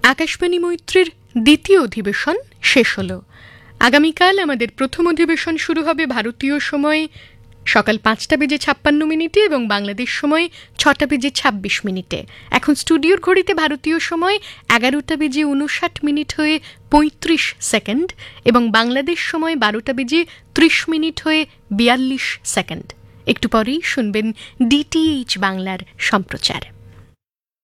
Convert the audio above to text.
আকাশবাণী মৈত্রীর দ্বিতীয় অধিবেশন শেষ হলো। আগামীকাল আমাদের প্রথম অধিবেশন শুরু হবে ভারতীয় সময় সকাল ৫:৫৬ এবং বাংলাদেশ সময় ৬:২৬ এখন স্টুডিওর ঘড়িতে ভারতীয় সময় ১১:৫৯ হয়ে ৩৫ এবং বাংলাদেশ সময় ১২:৩০ হয়ে ৪২। একটু পরেই শুনবেন ডিটিএইচ বাংলার সম্প্রচার।